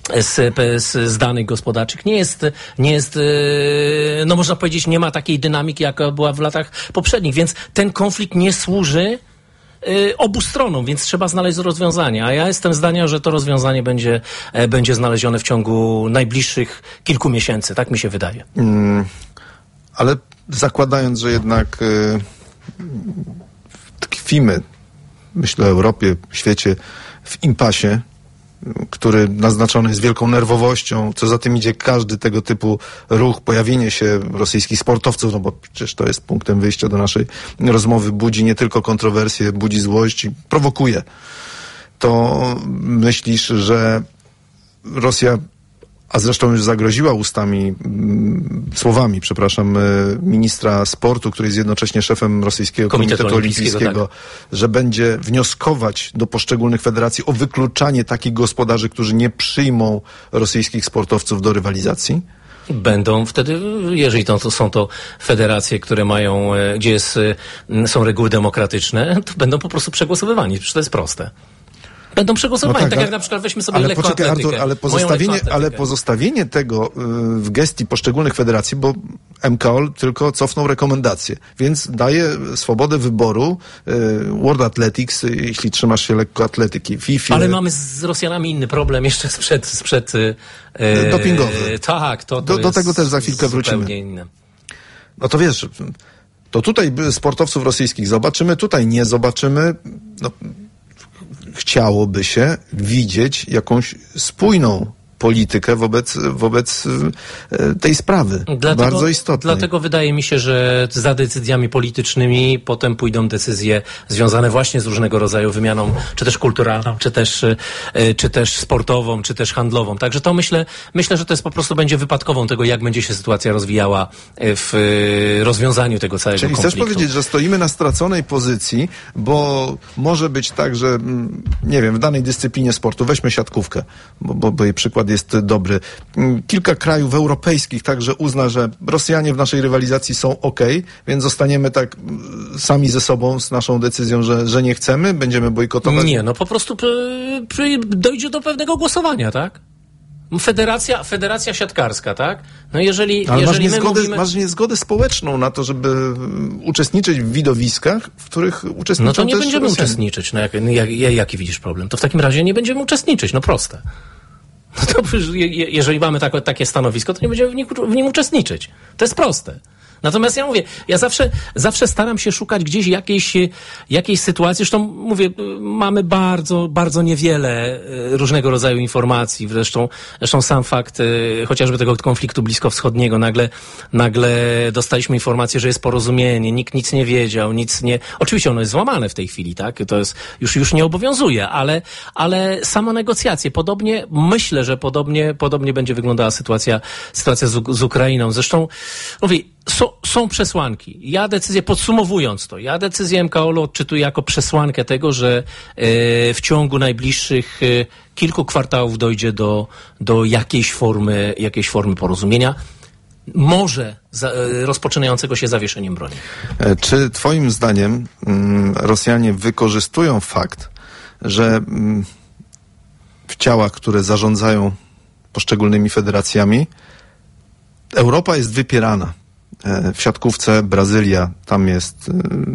z danych gospodarczych nie jest, no można powiedzieć, nie ma takiej dynamiki, jaka była w latach poprzednich, więc ten konflikt nie służy obu stronom, więc trzeba znaleźć rozwiązanie. A ja jestem zdania, że to rozwiązanie będzie znalezione w ciągu najbliższych kilku miesięcy. Tak mi się wydaje. Ale zakładając, że jednak tkwimy, myślę o Europie, świecie, w impasie, który naznaczony jest wielką nerwowością, co za tym idzie każdy tego typu ruch, pojawienie się rosyjskich sportowców, no bo przecież to jest punktem wyjścia do naszej rozmowy, budzi nie tylko kontrowersje, budzi złość i prowokuje. To myślisz, że Rosja, a zresztą już zagroziła słowami, ministra sportu, który jest jednocześnie szefem rosyjskiego Komitetu Olimpijskiego, tak, że będzie wnioskować do poszczególnych federacji o wykluczanie takich gospodarzy, którzy nie przyjmą rosyjskich sportowców do rywalizacji? Będą wtedy, jeżeli są to federacje, które mają, gdzie są reguły demokratyczne, to będą po prostu przegłosowywani. Przecież to jest proste. Będą przegłosowani, no tak jak na przykład weźmy sobie lekkoatletykę. Artur, ale pozostawienie tego w gestii poszczególnych federacji, bo MKOL tylko cofnął rekomendacje, więc daje swobodę wyboru World Athletics, jeśli trzymasz się lekkoatletyki, FIFA. Ale mamy z Rosjanami inny problem jeszcze sprzed dopingowy. Tak, do tego też za chwilkę wrócimy. Inne. No to wiesz, to tutaj sportowców rosyjskich zobaczymy, tutaj nie zobaczymy. No, chciałoby się widzieć jakąś spójną politykę wobec tej sprawy. Bardzo istotnej. Dlatego wydaje mi się, że za decyzjami politycznymi potem pójdą decyzje związane właśnie z różnego rodzaju wymianą, czy też kulturalną, czy też sportową, czy też handlową. Także to myślę, że to jest po prostu będzie wypadkową tego, jak będzie się sytuacja rozwijała w rozwiązaniu tego całego konfliktu. Czyli chcesz powiedzieć, że stoimy na straconej pozycji, bo może być tak, że nie wiem, w danej dyscyplinie sportu, weźmy siatkówkę, bo jej przykład jest dobry. Kilka krajów europejskich także uzna, że Rosjanie w naszej rywalizacji są okej, więc zostaniemy tak sami ze sobą z naszą decyzją, że nie chcemy, będziemy bojkotować. Nie, no po prostu dojdzie do pewnego głosowania, tak? Federacja siatkarska, tak? No jeżeli masz niezgodę społeczną na to, żeby uczestniczyć w widowiskach, w których uczestniczą. No to nie też będziemy Rosjanie. uczestniczyć. No jaki widzisz problem? To w takim razie nie będziemy uczestniczyć, no proste. No to jeżeli mamy takie stanowisko, to nie będziemy w nim uczestniczyć. To jest proste. Natomiast ja mówię, ja zawsze staram się szukać gdzieś jakiejś sytuacji. Zresztą mówię, mamy bardzo, bardzo niewiele różnego rodzaju informacji. Zresztą sam fakt chociażby tego konfliktu bliskowschodniego. Nagle dostaliśmy informację, że jest porozumienie, nikt nic nie wiedział, oczywiście ono jest złamane w tej chwili, tak? To jest, już nie obowiązuje, ale same negocjacje, myślę, że podobnie będzie wyglądała sytuacja z Ukrainą. Zresztą mówię, są przesłanki. Podsumowując to, decyzję MKOL-u odczytuję jako przesłankę tego, że w ciągu najbliższych kilku kwartałów dojdzie do jakiejś formy porozumienia, może rozpoczynającego się zawieszeniem broni. Czy twoim zdaniem Rosjanie wykorzystują fakt, że w ciałach, które zarządzają poszczególnymi federacjami, Europa jest wypierana? W siatkówce Brazylia, tam jest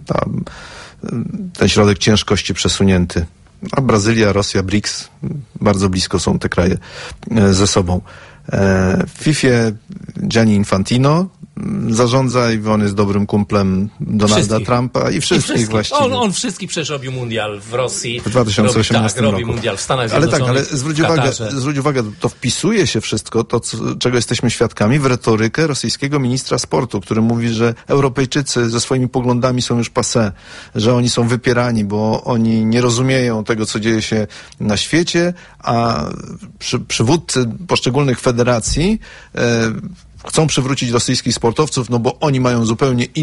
ten środek ciężkości przesunięty. A Brazylia, Rosja, BRICS, bardzo blisko są te kraje ze sobą. W FIFA Gianni Infantino zarządza i on jest dobrym kumplem Donalda Trumpa i wszystkich właściwie. On wszystkich przecież robił mundial w Rosji. W 2018 roku. Robi mundial w Stanach Zjednoczonych. Ale zwróć uwagę, to wpisuje się wszystko, czego jesteśmy świadkami, w retorykę rosyjskiego ministra sportu, który mówi, że Europejczycy ze swoimi poglądami są już passé, że oni są wypierani, bo oni nie rozumieją tego, co dzieje się na świecie, a przywódcy poszczególnych federacji chcą przywrócić rosyjskich sportowców, no bo oni mają zupełnie inny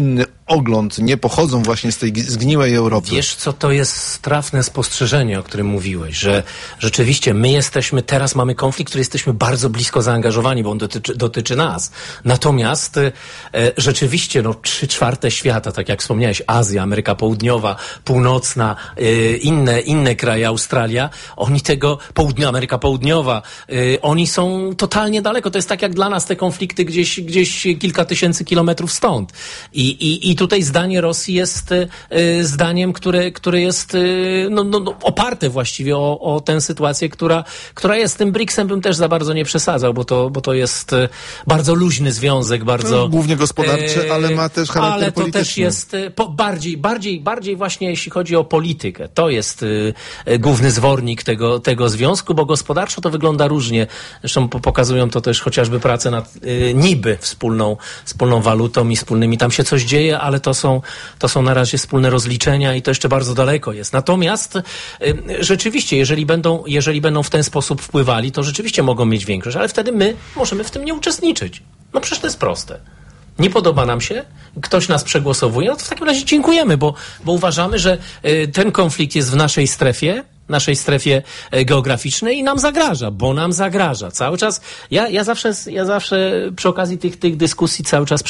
ogląd, nie pochodzą właśnie z tej zgniłej Europy. Wiesz, co to jest trafne spostrzeżenie, o którym mówiłeś, że rzeczywiście teraz mamy konflikt, który jesteśmy bardzo blisko zaangażowani, bo on dotyczy nas. Natomiast rzeczywiście 3/4 świata, tak jak wspomniałeś, Azja, Ameryka Południowa, Północna, inne kraje, Australia, Ameryka Południowa, oni są totalnie daleko. To jest tak jak dla nas te konflikty gdzieś kilka tysięcy kilometrów stąd. I tutaj zdanie Rosji jest zdaniem, które jest oparte właściwie o tę sytuację, która jest. Tym BRICS-em bym też za bardzo nie przesadzał, bo to jest bardzo luźny związek, bardzo... Głównie gospodarczy, ale ma też charakter polityczny. Ale to też jest bardziej właśnie jeśli chodzi o politykę. To jest główny zwornik tego związku, bo gospodarczo to wygląda różnie. Zresztą pokazują to też chociażby prace nad niby wspólną walutą i wspólnymi. Tam się coś dzieje, ale to są na razie wspólne rozliczenia i to jeszcze bardzo daleko jest. Natomiast rzeczywiście, jeżeli będą w ten sposób wpływali, to rzeczywiście mogą mieć większość, ale wtedy my możemy w tym nie uczestniczyć. No przecież to jest proste. Nie podoba nam się, ktoś nas przegłosowuje, no to w takim razie dziękujemy, bo uważamy, że ten konflikt jest w naszej strefie geograficznej i nam zagraża, cały czas. Ja zawsze przy okazji tych dyskusji cały czas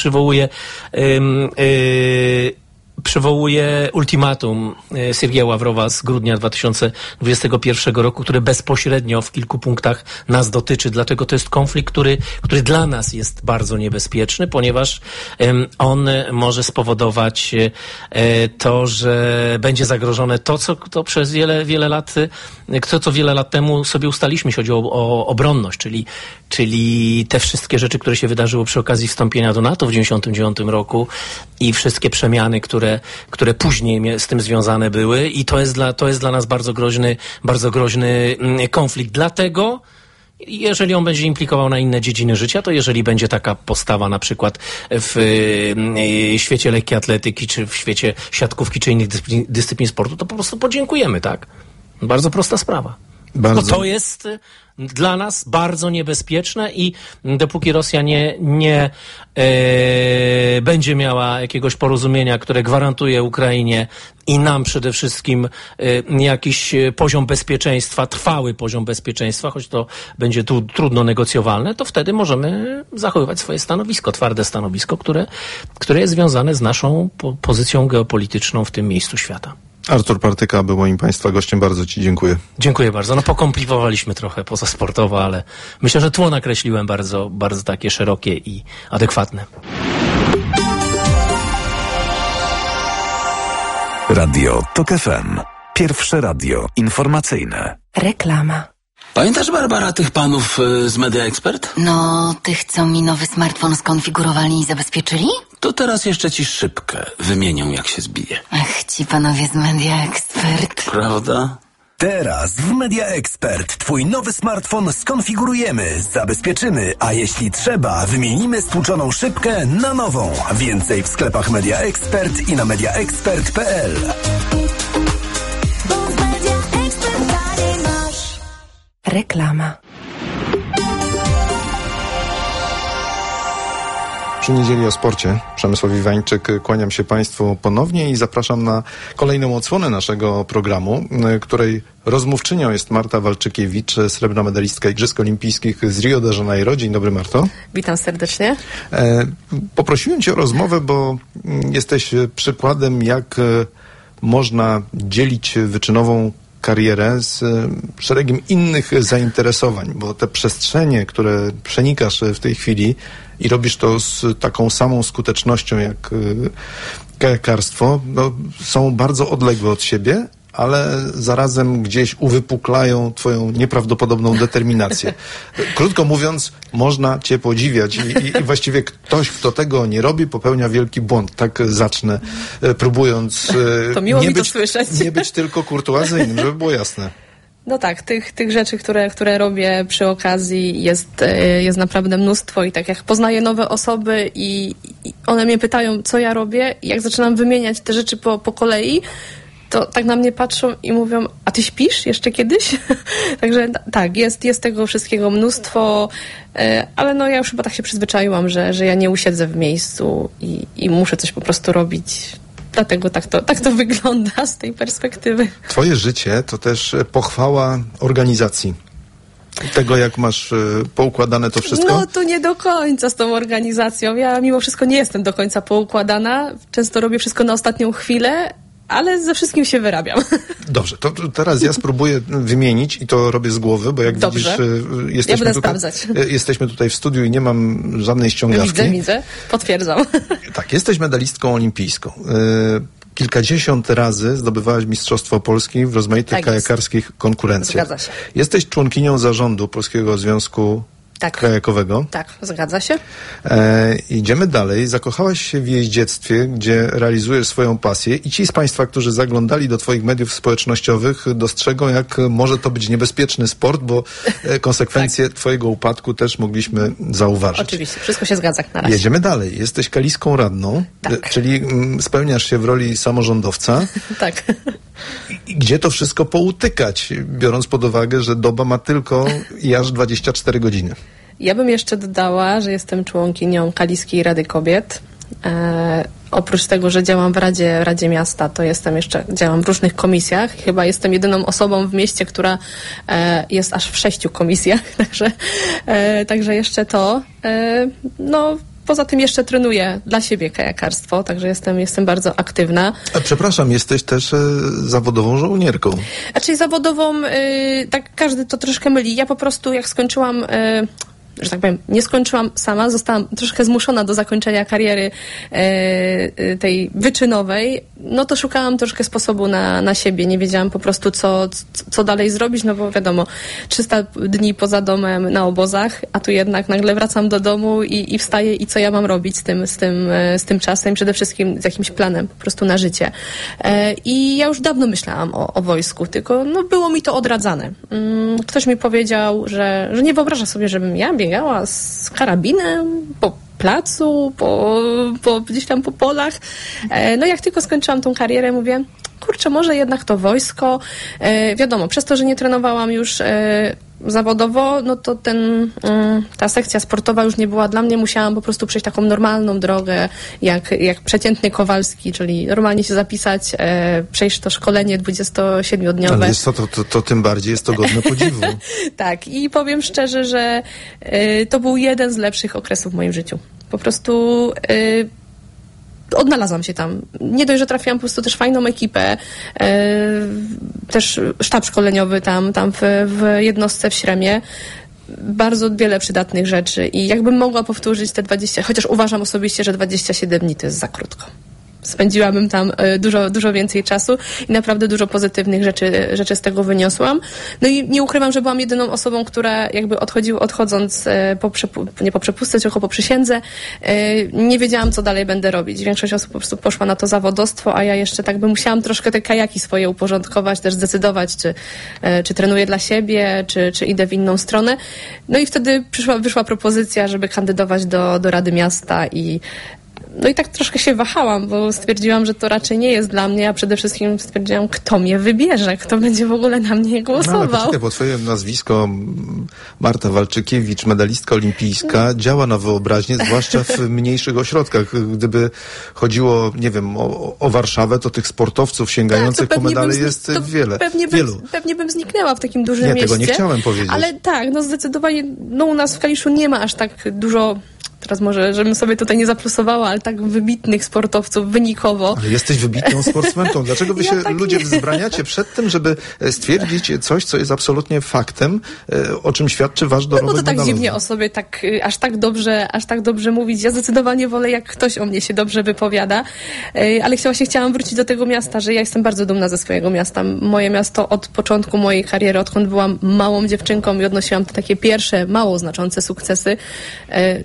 przywołuję ultimatum Sergieja Ławrowa z grudnia 2021 roku, który bezpośrednio w kilku punktach nas dotyczy. Dlaczego to jest konflikt, który dla nas jest bardzo niebezpieczny, ponieważ on może spowodować to, że będzie zagrożone to przez wiele lat, co wiele lat temu sobie ustaliliśmy, jeśli chodzi o obronność, czyli te wszystkie rzeczy, które się wydarzyły przy okazji wstąpienia do NATO w 1999 roku i wszystkie przemiany, które później z tym związane były, i to jest dla nas bardzo groźny konflikt. Dlatego, jeżeli on będzie implikował na inne dziedziny życia, to jeżeli będzie taka postawa na przykład w świecie lekkiej atletyki, czy w świecie siatkówki, czy innych dyscyplin sportu, to po prostu podziękujemy, tak? Bardzo prosta sprawa. Bo to jest dla nas bardzo niebezpieczne i dopóki Rosja nie będzie miała jakiegoś porozumienia, które gwarantuje Ukrainie i nam przede wszystkim jakiś poziom bezpieczeństwa, trwały poziom bezpieczeństwa, choć to będzie tu trudno negocjowalne, to wtedy możemy zachowywać swoje stanowisko, twarde stanowisko, które jest związane z naszą pozycją geopolityczną w tym miejscu świata. Artur Partyka był moim Państwa gościem. Bardzo Ci dziękuję. Dziękuję bardzo. Pokomplikowaliśmy trochę pozasportowo, ale myślę, że tło nakreśliłem bardzo, bardzo takie szerokie i adekwatne. Radio TOK FM. Pierwsze radio informacyjne. Reklama. Pamiętasz, Barbara, tych panów z Media Expert? No, tych, co mi nowy smartfon skonfigurowali i zabezpieczyli? To teraz jeszcze ci szybkę wymienią, jak się zbije. Ach, ci panowie z Media Expert. Prawda? Teraz w Media Expert Twój nowy smartfon skonfigurujemy, zabezpieczymy, a jeśli trzeba, wymienimy stłuczoną szybkę na nową. Więcej w sklepach Media Expert i na mediaexpert.pl. Reklama. Przy niedzieli o sporcie. Przemysław Iwańczyk, kłaniam się Państwu ponownie i zapraszam na kolejną odsłonę naszego programu, której rozmówczynią jest Marta Walczykiewicz, srebrna medalistka Igrzysk Olimpijskich z Rio de Janeiro. Dzień dobry, Marto. Witam serdecznie. Poprosiłem Cię o rozmowę, bo jesteś przykładem, jak można dzielić wyczynową karierę z szeregiem innych zainteresowań, bo te przestrzenie, które przenikasz w tej chwili i robisz to z taką samą skutecznością jak kajakarstwo, no, są bardzo odległe od siebie, ale zarazem gdzieś uwypuklają Twoją nieprawdopodobną determinację. Krótko mówiąc, można Cię podziwiać i właściwie ktoś, kto tego nie robi, popełnia wielki błąd. Tak zacznę, próbując to miło mi to słyszeć. Nie być tylko kurtuazyjnym, żeby było jasne. No tak, tych rzeczy, które robię przy okazji jest naprawdę mnóstwo i tak jak poznaję nowe osoby i one mnie pytają, co ja robię, i jak zaczynam wymieniać te rzeczy po kolei, to tak na mnie patrzą i mówią, a ty śpisz jeszcze kiedyś? Także tak, jest tego wszystkiego mnóstwo, ale no ja już chyba tak się przyzwyczaiłam, że ja nie usiedzę w miejscu i muszę coś po prostu robić. Dlatego tak to wygląda z tej perspektywy. Twoje życie to też pochwała organizacji. Tego, jak masz poukładane to wszystko? No to nie do końca z tą organizacją. Ja mimo wszystko nie jestem do końca poukładana. Często robię wszystko na ostatnią chwilę, ale ze wszystkim się wyrabiam. Dobrze, to teraz ja spróbuję wymienić i to robię z głowy, bo jak Dobrze. widzisz, Ja będę sprawdzać. Jesteśmy tutaj w studiu i nie mam żadnej ściągawki. Widzę, potwierdzam. Tak, jesteś medalistką olimpijską. Kilkadziesiąt razy zdobywałaś Mistrzostwo Polski w rozmaitych Tak jest. kajakarskich konkurencjach. Zgadza się. Jesteś członkinią zarządu Polskiego Związku Kajakowego. Tak, zgadza się. Idziemy dalej. Zakochałaś się w jeździectwie, gdzie realizujesz swoją pasję i ci z Państwa, którzy zaglądali do Twoich mediów społecznościowych, dostrzegą, jak może to być niebezpieczny sport, bo konsekwencje Twojego upadku też mogliśmy zauważyć. Oczywiście, wszystko się zgadza na razie. Jedziemy dalej. Jesteś kaliską radną, czyli spełniasz się w roli samorządowca. Tak. I gdzie to wszystko poutykać, biorąc pod uwagę, że doba ma tylko i aż 24 godziny? Ja bym jeszcze dodała, że jestem członkinią Kaliskiej Rady Kobiet. Oprócz tego, że działam w Radzie Miasta, to działam w różnych komisjach. Chyba jestem jedyną osobą w mieście, która jest aż w 6 komisjach, także jeszcze to. Poza tym jeszcze trenuję dla siebie kajakarstwo, także jestem bardzo aktywna. Przepraszam, jesteś też zawodową żołnierką. Czyli zawodową, tak każdy to troszkę myli. Ja po prostu jak skończyłam, że tak powiem, nie skończyłam sama, zostałam troszkę zmuszona do zakończenia kariery tej wyczynowej, no to szukałam troszkę sposobu na siebie. Nie wiedziałam po prostu, co dalej zrobić, no bo wiadomo, 300 dni poza domem na obozach, a tu jednak nagle wracam do domu i wstaję i co ja mam robić z tym czasem, przede wszystkim z jakimś planem po prostu na życie. I ja już dawno myślałam o wojsku, tylko no było mi to odradzane. Ktoś mi powiedział, że nie wyobraża sobie, żebym ja biegała z karabinem po placu, gdzieś tam po polach. No jak tylko skończyłam tą karierę, mówię, kurczę, może jednak to wojsko. Wiadomo, przez to, że nie trenowałam już zawodowo, no to ta sekcja sportowa już nie była dla mnie. Musiałam po prostu przejść taką normalną drogę, jak przeciętny Kowalski, czyli normalnie się zapisać, przejść to szkolenie 27-dniowe. Ale jest to tym bardziej jest to godne podziwu. Tak, i powiem szczerze, że to był jeden z lepszych okresów w moim życiu. Po prostu odnalazłam się tam. Nie dość, że trafiłam po prostu też fajną ekipę, też sztab szkoleniowy tam w jednostce w Śremie. Bardzo wiele przydatnych rzeczy i jakbym mogła powtórzyć te 20, chociaż uważam osobiście, że 27 dni to jest za krótko. Spędziłabym tam dużo więcej czasu i naprawdę dużo pozytywnych rzeczy z tego wyniosłam. No i nie ukrywam, że byłam jedyną osobą, która jakby odchodząc nie po przepustce, tylko po przysiędze, nie wiedziałam, co dalej będę robić. Większość osób po prostu poszła na to zawodowstwo, a ja jeszcze tak musiałam troszkę te kajaki swoje uporządkować, też zdecydować, czy trenuję dla siebie, czy idę w inną stronę. No i wtedy wyszła propozycja, żeby kandydować do Rady Miasta no i tak troszkę się wahałam, bo stwierdziłam, że to raczej nie jest dla mnie, a przede wszystkim stwierdziłam, kto mnie wybierze, kto będzie w ogóle na mnie głosował. No ale poczekaj, bo twoje nazwisko Marta Walczykiewicz, medalistka olimpijska, działa na wyobraźnię, zwłaszcza w mniejszych ośrodkach. Gdyby chodziło, nie wiem, o Warszawę, to tych sportowców sięgających po medale jest wielu. Pewnie bym zniknęła w takim dużym mieście. Tego nie chciałem powiedzieć. Ale tak, no zdecydowanie, no u nas w Kaliszu nie ma aż tak dużo, teraz może, żebym sobie tutaj nie zaplusowała, ale tak wybitnych sportowców wynikowo. Ale jesteś wybitną sportsmenką. Dlaczego wy się ludzie wzbraniacie przed tym, żeby stwierdzić coś, co jest absolutnie faktem, o czym świadczy wasz dorobek medalowy? No bo to tak dziwnie o sobie aż tak dobrze mówić. Ja zdecydowanie wolę, jak ktoś o mnie się dobrze wypowiada. Ale chciałam wrócić do tego miasta, że ja jestem bardzo dumna ze swojego miasta. Moje miasto od początku mojej kariery, odkąd byłam małą dziewczynką i odnosiłam te takie pierwsze, mało znaczące sukcesy, to już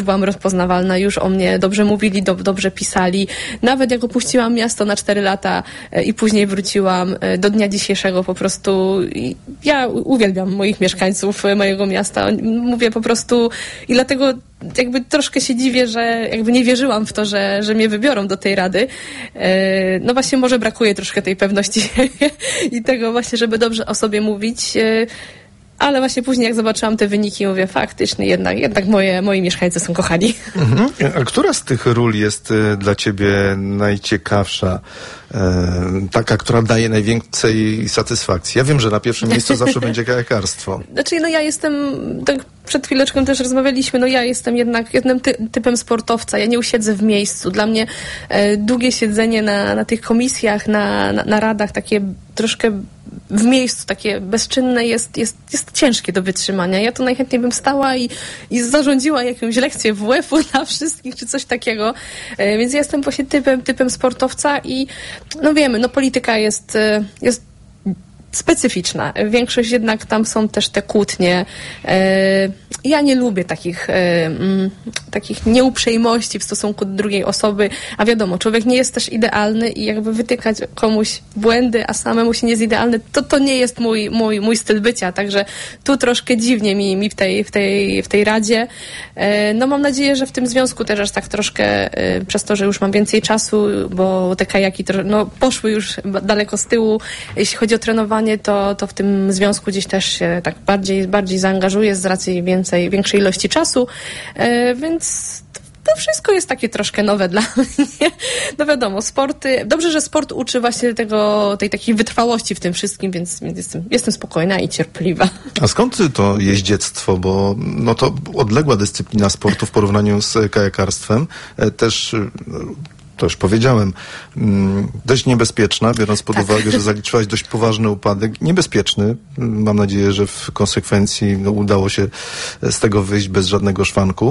byłam rozpoznawalna, już o mnie dobrze mówili, dobrze pisali. Nawet jak opuściłam miasto na 4 lata i później wróciłam, do dnia dzisiejszego po prostu ja uwielbiam moich mieszkańców mojego miasta. Mówię po prostu i dlatego jakby troszkę się dziwię, że jakby nie wierzyłam w to, że mnie wybiorą do tej rady. No właśnie może brakuje troszkę tej pewności siebie i tego właśnie, żeby dobrze o sobie mówić. Ale właśnie później jak zobaczyłam te wyniki, mówię faktycznie jednak moi mieszkańcy są kochani. Mhm. A która z tych ról jest dla ciebie najciekawsza? Taka, która daje najwięcej satysfakcji? Ja wiem, że na pierwszym miejscu zawsze będzie kajakarstwo. Znaczy, no ja jestem, tak przed chwileczką też rozmawialiśmy, no ja jestem jednak jednym typem sportowca. Ja nie usiedzę w miejscu. Dla mnie długie siedzenie na tych komisjach, na radach, takie troszkę w miejscu, takie bezczynne jest ciężkie do wytrzymania. Ja tu najchętniej bym stała i zarządziła jakąś lekcję WF-u dla wszystkich, czy coś takiego. Więc ja jestem właśnie typem sportowca i no wiemy, no polityka jest specyficzna. Większość jednak tam są też te kłótnie. Ja nie lubię takich nieuprzejmości w stosunku do drugiej osoby, a wiadomo, człowiek nie jest też idealny i jakby wytykać komuś błędy, a samemu się nie jest idealny, to nie jest mój styl bycia, także tu troszkę dziwnie mi w tej radzie. No mam nadzieję, że w tym związku też aż tak troszkę, przez to, że już mam więcej czasu, bo te kajaki poszły już daleko z tyłu, jeśli chodzi o trenowanie, to w tym związku gdzieś też się tak bardziej zaangażuję z racji większej ilości czasu, więc to wszystko jest takie troszkę nowe dla mnie. No wiadomo, dobrze, że sport uczy właśnie tej takiej wytrwałości w tym wszystkim, więc jestem spokojna i cierpliwa. A skąd to jeździectwo? Bo no to odległa dyscyplina sportu w porównaniu z kajakarstwem. Też to już powiedziałem, dość niebezpieczna, biorąc pod uwagę, że zaliczyłaś dość poważny upadek. Niebezpieczny. Mam nadzieję, że w konsekwencji udało się z tego wyjść bez żadnego szwanku.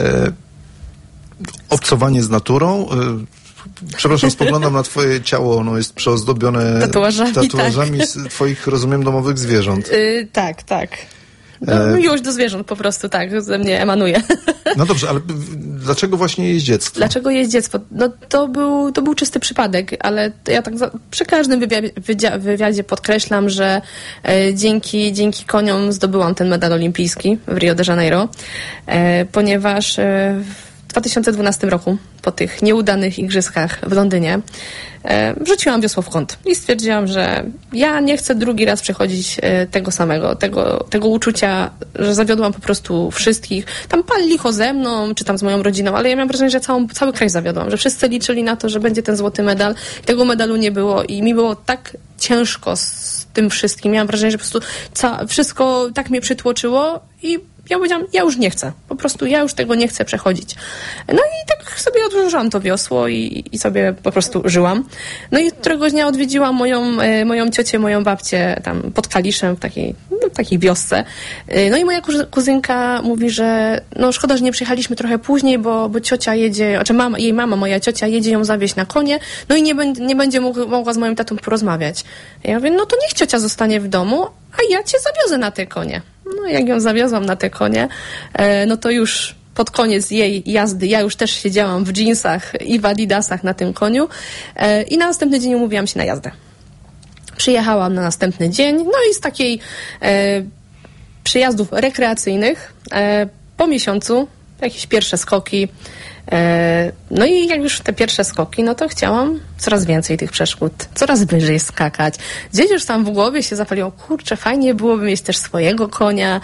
Obcowanie z naturą. Przepraszam, spoglądam na twoje ciało, ono jest przeozdobione tatuażami tak. Z twoich, rozumiem, domowych zwierząt. Tak. No, miłość do zwierząt po prostu, tak, ze mnie emanuje. No dobrze, ale dlaczego właśnie jeździectwo? Dlaczego jeździectwo? No to był czysty przypadek, ale ja tak przy każdym wywiadzie podkreślam, że dzięki koniom zdobyłam ten medal olimpijski w Rio de Janeiro, ponieważ w 2012 roku, po tych nieudanych igrzyskach w Londynie, wrzuciłam wiosło w kąt i stwierdziłam, że ja nie chcę drugi raz przechodzić tego samego, tego uczucia, że zawiodłam po prostu wszystkich. Tam pal licho ze mną, czy tam z moją rodziną, ale ja miałam wrażenie, że cały kraj zawiodłam, że wszyscy liczyli na to, że będzie ten złoty medal. Tego medalu nie było i mi było tak ciężko z tym wszystkim. Miałam wrażenie, że po prostu wszystko tak mnie przytłoczyło i ja powiedziałam, ja już nie chcę. Po prostu ja już tego nie chcę przechodzić. No i tak sobie odłożyłam to wiosło i sobie po prostu żyłam. No i któregoś dnia odwiedziłam moją ciocię, moją babcię tam pod Kaliszem w takiej wiosce. No i moja kuzynka mówi, że no szkoda, że nie przyjechaliśmy trochę później, bo ciocia jedzie, jej mama, moja ciocia jedzie ją zawieźć na konie, no i nie będzie mogła z moim tatą porozmawiać. Ja mówię, no to niech ciocia zostanie w domu, a ja cię zawiozę na te konie. No jak ją zawiozłam na te konie, no to już pod koniec jej jazdy ja już też siedziałam w dżinsach i w adidasach na tym koniu i na następny dzień umówiłam się na jazdę. Przyjechałam na następny dzień, no i z takiej przyjazdów rekreacyjnych po miesiącu jakieś pierwsze skoki. No i jak już te pierwsze skoki, no to chciałam coraz więcej tych przeszkód, coraz wyżej skakać. Gdzieś już tam w głowie się zapaliło, kurczę, fajnie byłoby mieć też swojego konia.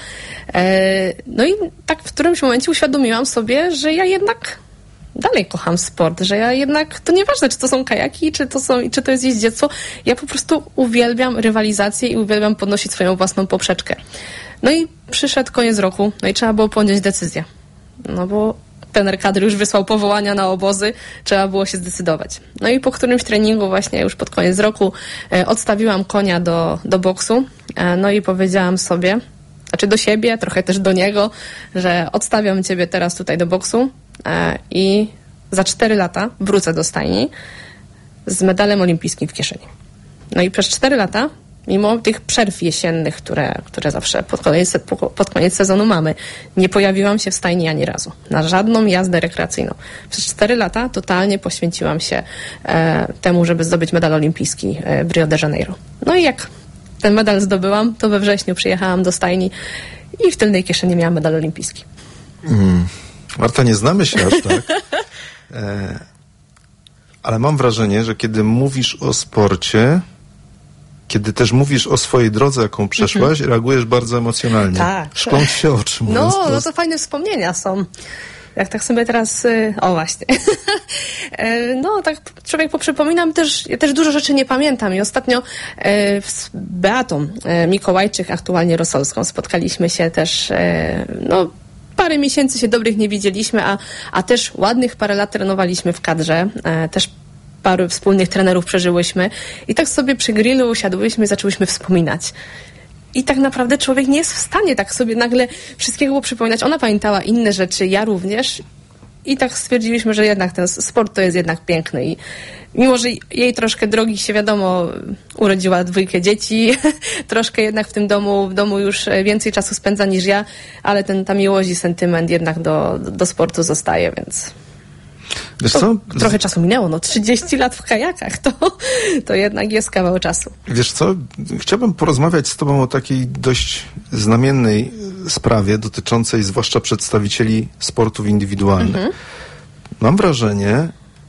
No i tak w którymś momencie uświadomiłam sobie, że ja jednak dalej kocham sport, że ja jednak, to nieważne, czy to są kajaki, czy to jest jeździectwo, ja po prostu uwielbiam rywalizację i uwielbiam podnosić swoją własną poprzeczkę. No i przyszedł koniec roku, no i trzeba było podjąć decyzję. No bo trener kadry już wysłał powołania na obozy, trzeba było się zdecydować. No i po którymś treningu właśnie już pod koniec roku odstawiłam konia do boksu, no i powiedziałam sobie, znaczy do siebie, trochę też do niego, że odstawiam ciebie teraz tutaj do boksu i za 4 lata wrócę do stajni z medalem olimpijskim w kieszeni. No i przez 4 lata Mimo tych przerw jesiennych, które zawsze pod koniec sezonu mamy, nie pojawiłam się w stajni ani razu. Na żadną jazdę rekreacyjną. Przez 4 lata totalnie poświęciłam się temu, żeby zdobyć medal olimpijski w Rio de Janeiro. No i jak ten medal zdobyłam, to we wrześniu przyjechałam do stajni i w tylnej kieszeni miałam medal olimpijski. Marta, nie znamy się aż tak. Ale mam wrażenie, że kiedy mówisz o sporcie, kiedy też mówisz o swojej drodze, jaką przeszłaś, reagujesz bardzo emocjonalnie. Tak. Szklą ci się oczy, mówiąc prosto. No to fajne wspomnienia są. Jak tak sobie teraz... O, właśnie. No, tak człowiek poprzypominam też... Ja też dużo rzeczy nie pamiętam. I ostatnio z Beatą Mikołajczyk, aktualnie Rosolską, spotkaliśmy się też... Parę miesięcy się dobrych nie widzieliśmy, a też ładnych parę lat trenowaliśmy w kadrze. Też paru wspólnych trenerów przeżyłyśmy. I tak sobie przy grillu usiadłyśmy i zaczęłyśmy wspominać. I tak naprawdę człowiek nie jest w stanie tak sobie nagle wszystkiego przypominać. Ona pamiętała inne rzeczy, ja również. I tak stwierdziliśmy, że jednak ten sport to jest jednak piękny. I mimo, że jej troszkę drogi się, wiadomo, urodziła 2 dzieci, troszkę jednak w domu już więcej czasu spędza niż ja, ale ta miłość i sentyment jednak do sportu zostaje, więc... Wiesz co? Trochę czasu minęło, 30 lat w kajakach, to jednak jest kawał czasu. Wiesz co? Chciałbym porozmawiać z tobą o takiej dość znamiennej sprawie dotyczącej zwłaszcza przedstawicieli sportów indywidualnych. Mam wrażenie,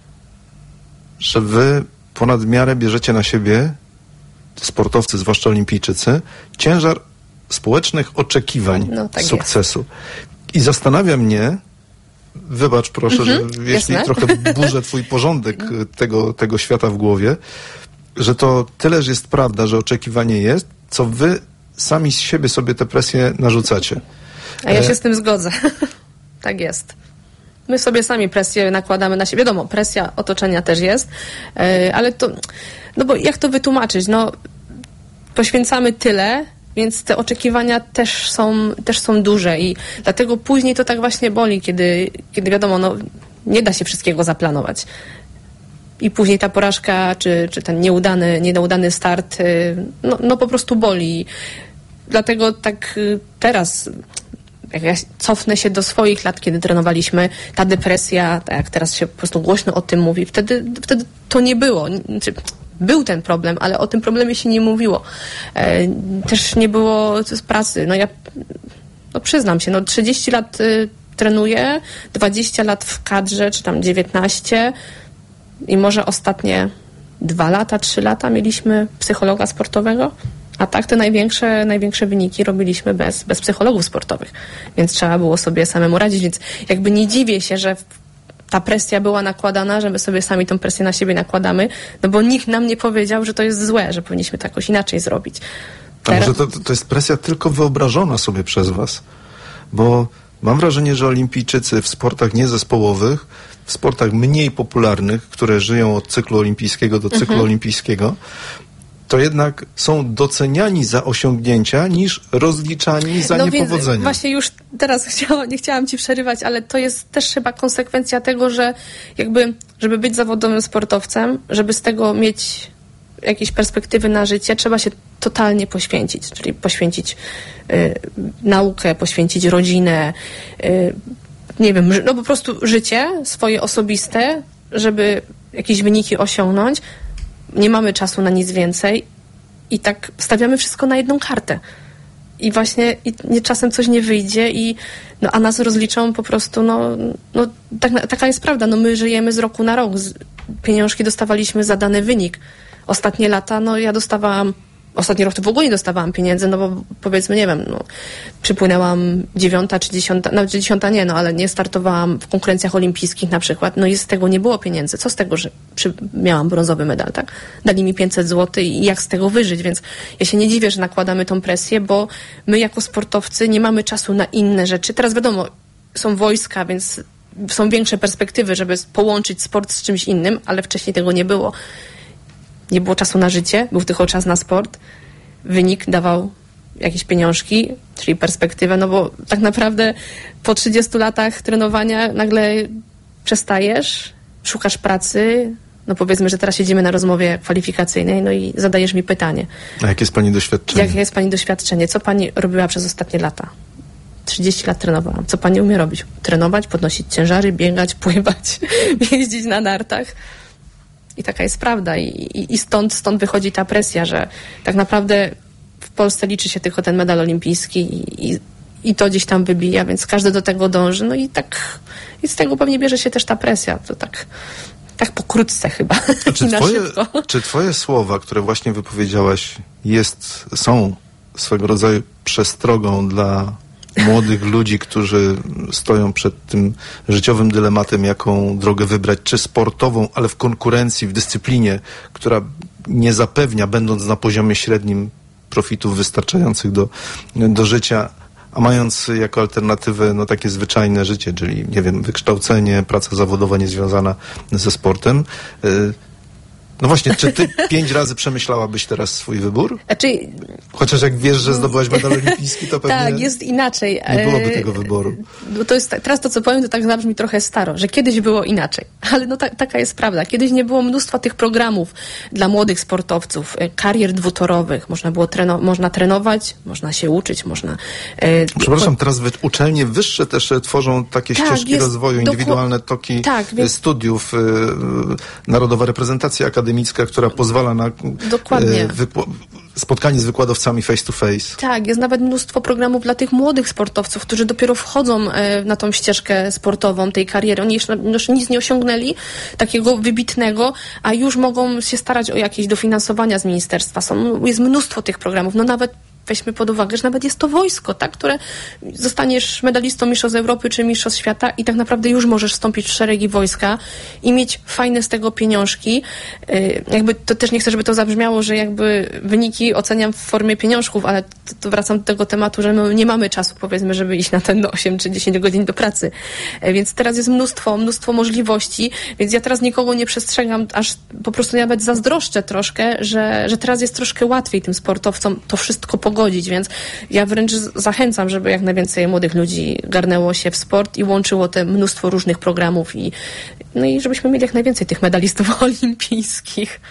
że wy ponad miarę bierzecie na siebie, sportowcy, zwłaszcza olimpijczycy, ciężar społecznych oczekiwań sukcesu. Jest. I zastanawia mnie, wybacz proszę, że jeśli trochę burzę twój porządek tego świata w głowie, że to tyleż jest prawda, że oczekiwanie jest, co wy sami z siebie sobie tę presję narzucacie. A ja się z tym zgodzę. Tak jest. My sobie sami presję nakładamy na siebie. Wiadomo, presja otoczenia też jest, ale to, no bo jak to wytłumaczyć? No, poświęcamy tyle, więc te oczekiwania też są duże i dlatego później to tak właśnie boli, kiedy wiadomo, no, nie da się wszystkiego zaplanować. I później ta porażka, czy ten nieudany start, no po prostu boli. Dlatego tak teraz, jak ja cofnę się do swoich lat, kiedy trenowaliśmy, ta depresja, tak jak teraz się po prostu głośno o tym mówi, wtedy to nie było. Był ten problem, ale o tym problemie się nie mówiło. Też nie było z pracy. No ja przyznam się, 30 lat trenuję, 20 lat w kadrze, czy tam 19 i może ostatnie 2 lata, 3 lata mieliśmy psychologa sportowego, a tak te największe wyniki robiliśmy bez psychologów sportowych, więc trzeba było sobie samemu radzić, więc jakby nie dziwię się, że ta presja była nakładana, że my sobie sami tą presję na siebie nakładamy, no bo nikt nam nie powiedział, że to jest złe, że powinniśmy to jakoś inaczej zrobić. A może to jest presja tylko wyobrażona sobie przez was? Bo mam wrażenie, że olimpijczycy w sportach niezespołowych, w sportach mniej popularnych, które żyją od cyklu olimpijskiego do cyklu olimpijskiego, to jednak są doceniani za osiągnięcia niż rozliczani za niepowodzenia. Więc właśnie już teraz nie chciałam ci przerywać, ale to jest też chyba konsekwencja tego, że jakby, żeby być zawodowym sportowcem, żeby z tego mieć jakieś perspektywy na życie, trzeba się totalnie poświęcić, czyli poświęcić naukę, poświęcić rodzinę, nie wiem, no po prostu życie swoje osobiste, żeby jakieś wyniki osiągnąć. Nie mamy czasu na nic więcej i tak stawiamy wszystko na jedną kartę. I właśnie czasem coś nie wyjdzie a nas rozliczą po prostu, taka jest prawda. No my żyjemy z roku na rok. Pieniążki dostawaliśmy za dany wynik. Ostatnie lata, ja dostawałam, ostatni rok to w ogóle nie dostawałam pieniędzy, bo powiedzmy, nie wiem, przypłynęłam 9. czy 10, nawet 10 nie, ale nie startowałam w konkurencjach olimpijskich na przykład, i z tego nie było pieniędzy. Co z tego, że miałam brązowy medal, tak? Dali mi 500 zł i jak z tego wyżyć, więc ja się nie dziwię, że nakładamy tą presję, bo my jako sportowcy nie mamy czasu na inne rzeczy. Teraz wiadomo, są wojska, więc są większe perspektywy, żeby połączyć sport z czymś innym, ale wcześniej tego nie było. Nie było czasu na życie, był tylko czas na sport. Wynik dawał jakieś pieniążki, czyli perspektywę, bo tak naprawdę po 30 latach trenowania nagle przestajesz, szukasz pracy, No powiedzmy, że teraz siedzimy na rozmowie kwalifikacyjnej, no i zadajesz mi pytanie. A jakie jest pani doświadczenie? Jakie jest pani doświadczenie? Co pani robiła przez ostatnie lata? 30 lat trenowałam. Co pani umie robić? Trenować, podnosić ciężary, biegać, pływać, jeździć na nartach. I taka jest prawda. I stąd wychodzi ta presja, że tak naprawdę w Polsce liczy się tylko ten medal olimpijski i to gdzieś tam wybija, więc każdy do tego dąży. No i z tego pewnie bierze się też ta presja. To tak pokrótce chyba. Czy twoje słowa, które właśnie wypowiedziałaś, są swego rodzaju przestrogą dla młodych ludzi, którzy stoją przed tym życiowym dylematem, jaką drogę wybrać, czy sportową, ale w konkurencji, w dyscyplinie, która nie zapewnia, będąc na poziomie średnim, profitów wystarczających do życia, a mając jako alternatywę takie zwyczajne życie, czyli, nie wiem, wykształcenie, praca zawodowa niezwiązana ze sportem. No właśnie, czy ty 5 razy przemyślałabyś teraz swój wybór? Chociaż jak wiesz, że zdobyłaś medal olimpijski, to pewnie tak, jest inaczej. Nie byłoby tego wyboru. Bo to jest, teraz to, co powiem, to tak zabrzmi trochę staro, że kiedyś było inaczej. Ale no taka jest prawda. Kiedyś nie było mnóstwa tych programów dla młodych sportowców, karier dwutorowych. Można trenować, można się uczyć, można... Przepraszam, teraz uczelnie wyższe też tworzą takie ścieżki rozwoju, indywidualne toki studiów, narodowa reprezentacja akademicka, która pozwala na spotkanie z wykładowcami face to face. Tak, jest nawet mnóstwo programów dla tych młodych sportowców, którzy dopiero wchodzą na tą ścieżkę sportową, tej kariery. Oni jeszcze nic nie osiągnęli takiego wybitnego, a już mogą się starać o jakieś dofinansowania z ministerstwa. Jest mnóstwo tych programów, nawet weźmy pod uwagę, że nawet jest to wojsko, tak, które zostaniesz medalistą mistrzostw Europy czy mistrzostw świata i tak naprawdę już możesz wstąpić w szeregi wojska i mieć fajne z tego pieniążki. Jakby to też nie chcę, żeby to zabrzmiało, że jakby wyniki oceniam w formie pieniążków, ale to wracam do tego tematu, że my nie mamy czasu, powiedzmy, żeby iść na ten 8 czy 10 godzin do pracy. Więc teraz jest mnóstwo możliwości, więc ja teraz nikogo nie przestrzegam, aż po prostu nawet zazdroszczę troszkę, że teraz jest troszkę łatwiej tym sportowcom to wszystko pogodzić, więc ja wręcz zachęcam, żeby jak najwięcej młodych ludzi garnęło się w sport i łączyło te mnóstwo różnych programów i żebyśmy mieli jak najwięcej tych medalistów olimpijskich.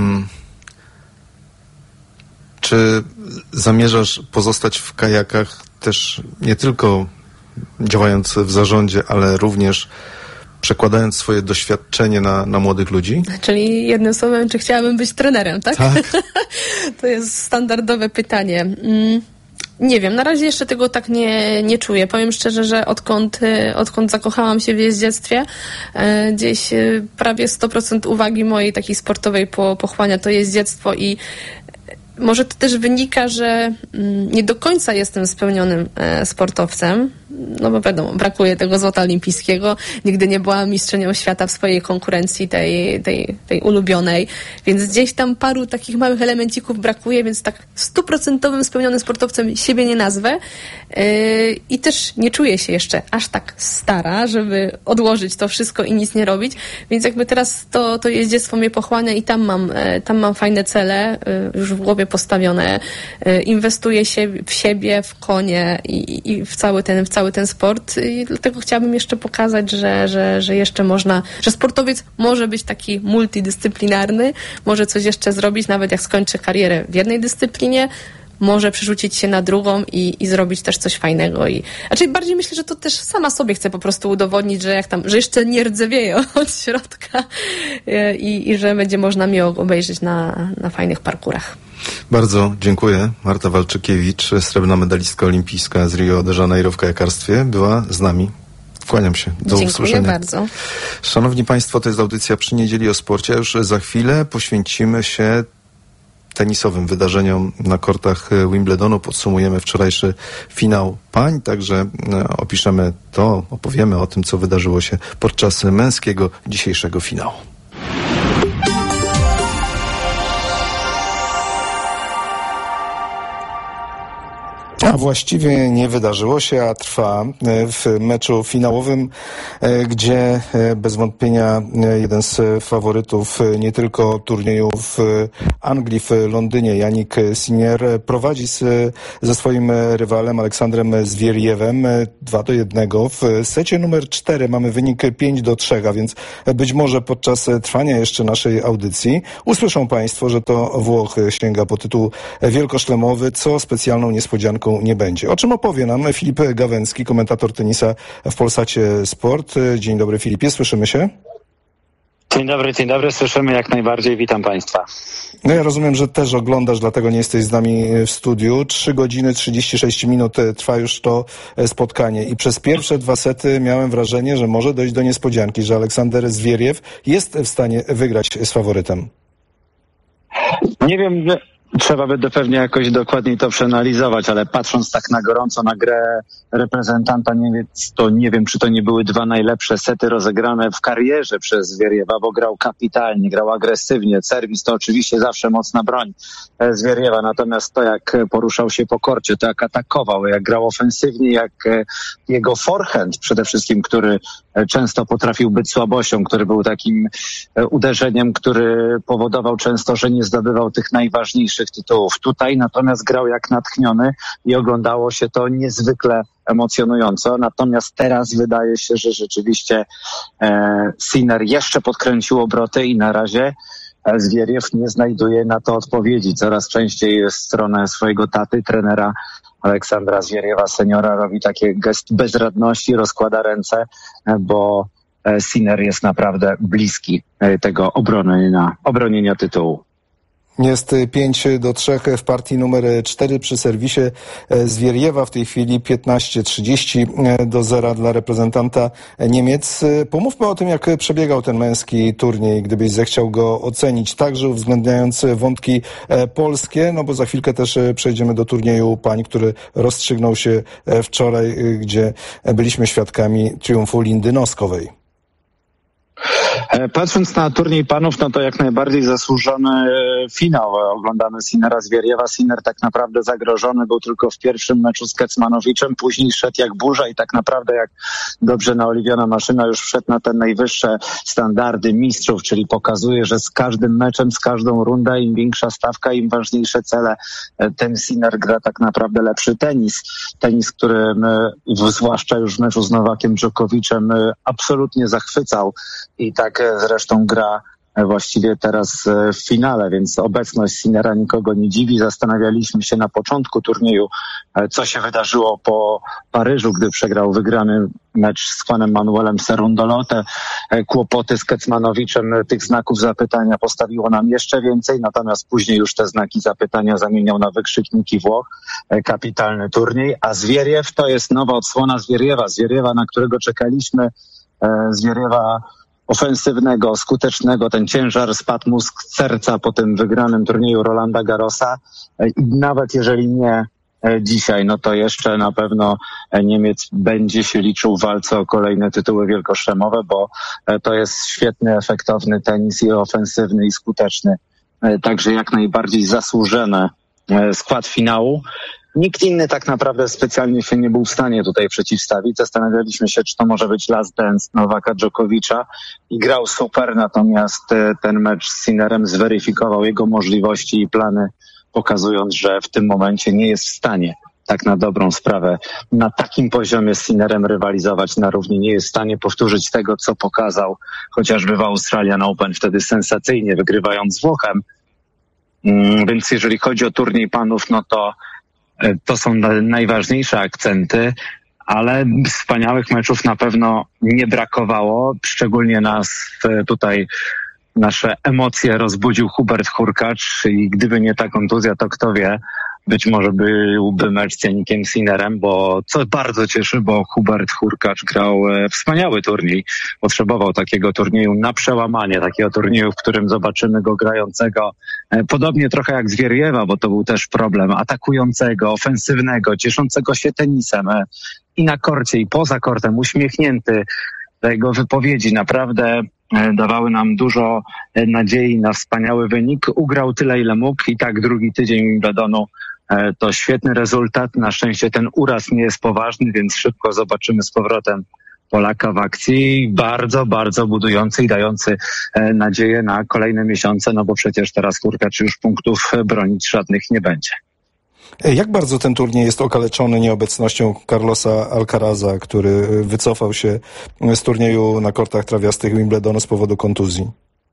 Czy zamierzasz pozostać w kajakach też nie tylko działając w zarządzie, ale również przekładając swoje doświadczenie na młodych ludzi? Czyli jednym słowem, czy chciałabym być trenerem, tak? Tak. To jest standardowe pytanie. Nie wiem, na razie jeszcze tego tak nie czuję. Powiem szczerze, że odkąd zakochałam się w jeździectwie, gdzieś prawie 100% uwagi mojej takiej sportowej pochłania to jeździectwo i może to też wynika, że nie do końca jestem spełnionym sportowcem, no bo wiadomo, brakuje tego złota olimpijskiego. Nigdy nie byłam mistrzynią świata w swojej konkurencji, tej ulubionej, więc gdzieś tam paru takich małych elemencików brakuje, więc tak 100% spełnionym sportowcem siebie nie nazwę i też nie czuję się jeszcze aż tak stara, żeby odłożyć to wszystko i nic nie robić, więc jakby teraz to jeździectwo mnie pochłania i tam mam fajne cele już w głowie postawione. Inwestuję się w siebie, w konie i w cały ten sport i dlatego chciałabym jeszcze pokazać, że jeszcze można, że sportowiec może być taki multidyscyplinarny, może coś jeszcze zrobić, nawet jak skończy karierę w jednej dyscyplinie, może przerzucić się na drugą i zrobić też coś fajnego. Znaczy bardziej myślę, że to też sama sobie chcę po prostu udowodnić, że że jeszcze nie rdzewieję od środka i że będzie można mnie obejrzeć na fajnych parkurach. Bardzo dziękuję. Marta Walczykiewicz, srebrna medalistka olimpijska z Rio de Janeiro w kajakarstwie, była z nami. Kłaniam się. Do usłyszenia. Dziękuję bardzo. Szanowni Państwo, to jest audycja Przy Niedzieli o sporcie. Już za chwilę poświęcimy się tenisowym wydarzeniom na kortach Wimbledonu. Podsumujemy wczorajszy finał pań, także opowiemy o tym, co wydarzyło się podczas męskiego dzisiejszego finału. A właściwie nie wydarzyło się, a trwa w meczu finałowym, gdzie bez wątpienia jeden z faworytów nie tylko turnieju w Anglii, w Londynie, Jannik Sinner prowadzi ze swoim rywalem Aleksandrem Zwierjewem 2-1. W secie numer 4 mamy wynik 5-3, a więc być może podczas trwania jeszcze naszej audycji usłyszą Państwo, że to Włoch sięga po tytuł wielkoszlemowy, co specjalną niespodzianką nie będzie. O czym opowie nam Filip Gawęcki, komentator tenisa w Polsacie Sport. Dzień dobry, Filipie, słyszymy się? Dzień dobry, słyszymy jak najbardziej, witam Państwa. No ja rozumiem, że też oglądasz, dlatego nie jesteś z nami w studiu. 3 godziny 36 minut trwa już to spotkanie i przez pierwsze 2 sety miałem wrażenie, że może dojść do niespodzianki, że Aleksander Zwierjew jest w stanie wygrać z faworytem. Nie wiem, trzeba by pewnie jakoś dokładniej to przeanalizować, ale patrząc tak na gorąco na grę reprezentanta Niemiec, to nie wiem, czy to nie były 2 najlepsze sety rozegrane w karierze przez Zwierjewa, bo grał kapitalnie, grał agresywnie. Serwis to oczywiście zawsze mocna broń Zwierjewa, natomiast to, jak poruszał się po korcie, to jak atakował, jak grał ofensywnie, jak jego forehand przede wszystkim, który często potrafił być słabością, który był takim uderzeniem, który powodował często, że nie zdobywał tych najważniejszych tytułów. Tutaj natomiast grał jak natchniony i oglądało się to niezwykle emocjonująco. Natomiast teraz wydaje się, że rzeczywiście Sinner jeszcze podkręcił obroty i na razie Zwierjew nie znajduje na to odpowiedzi. Coraz częściej w stronę swojego taty, trenera Aleksandra Zwierjewa seniora, robi takie gest bezradności, bo Sinner jest naprawdę bliski tego obronienia tytułu. Jest 5-3 w partii numer 4 przy serwisie Zwierjewa. W tej chwili 15-30 dla reprezentanta Niemiec. Pomówmy o tym, jak przebiegał ten męski turniej, gdybyś zechciał go ocenić, także uwzględniając wątki polskie, no bo za chwilkę też przejdziemy do turnieju pań, który rozstrzygnął się wczoraj, gdzie byliśmy świadkami triumfu Lindy Noskowej. Patrząc na turniej panów, no to jak najbardziej zasłużony finał. Oglądamy Sinnera Zwierjewa. Sinner tak naprawdę zagrożony był tylko w pierwszym meczu z Kecmanowiczem, później szedł jak burza i tak naprawdę jak dobrze naoliwiona maszyna już wszedł na te najwyższe standardy mistrzów, czyli pokazuje, że z każdym meczem, z każdą rundą im większa stawka, im ważniejsze cele, ten Sinner gra tak naprawdę lepszy tenis. Tenis, którym zwłaszcza już w meczu z Nowakiem Dżokowiczem absolutnie zachwycał i tak zresztą gra właściwie teraz w finale, więc obecność Sinnera nikogo nie dziwi. Zastanawialiśmy się na początku turnieju, co się wydarzyło po Paryżu, gdy przegrał wygrany mecz z Juanem Manuelem Cerundolo. Te kłopoty z Kecmanowiczem, tych znaków zapytania postawiło nam jeszcze więcej, natomiast później już te znaki zapytania zamieniał na wykrzykniki Włoch. Kapitalny turniej, a Zwierjew to jest nowa odsłona Zwierjewa, na którego czekaliśmy. Zwierjewa ofensywnego, skutecznego, ten ciężar spadł mu z serca po tym wygranym turnieju Rolanda Garrosa i nawet jeżeli nie dzisiaj, no to jeszcze na pewno Niemiec będzie się liczył w walce o kolejne tytuły wielkoszlemowe, bo to jest świetny, efektowny tenis i ofensywny i skuteczny. Także jak najbardziej zasłużony skład finału. Nikt inny tak naprawdę specjalnie się nie był w stanie tutaj przeciwstawić. Zastanawialiśmy się, czy to może być last dance Nowaka Dżokowicza i grał super, natomiast ten mecz z Sinnerem zweryfikował jego możliwości i plany, pokazując, że w tym momencie nie jest w stanie tak na dobrą sprawę na takim poziomie z Sinnerem rywalizować na równi. Nie jest w stanie powtórzyć tego, co pokazał chociażby w Australian Open, wtedy sensacyjnie wygrywając z Włochem. Więc jeżeli chodzi o turniej panów, no to są najważniejsze akcenty, ale wspaniałych meczów na pewno nie brakowało. Szczególnie nasze emocje rozbudził Hubert Hurkacz i gdyby nie ta kontuzja, to kto wie, być może byłby mecz z Jannikiem Sinnerem, co bardzo cieszy, bo Hubert Hurkacz grał wspaniały turniej. Potrzebował takiego turnieju na przełamanie, takiego turnieju, w którym zobaczymy go grającego podobnie trochę jak Zwierjewa, bo to był też problem, atakującego, ofensywnego, cieszącego się tenisem i na korcie, i poza kortem, uśmiechnięty. Te jego wypowiedzi naprawdę dawały nam dużo nadziei na wspaniały wynik. Ugrał tyle, ile mógł i tak drugi tydzień Wimbledonu to świetny rezultat. Na szczęście ten uraz nie jest poważny, więc szybko zobaczymy z powrotem Polaka w akcji. Bardzo, bardzo budujący i dający nadzieję na kolejne miesiące, no bo przecież teraz Hurkacz już punktów bronić żadnych nie będzie. Jak bardzo ten turniej jest okaleczony nieobecnością Carlosa Alcaraza, który wycofał się z turnieju na kortach trawiastych Wimbledonu z powodu kontuzji?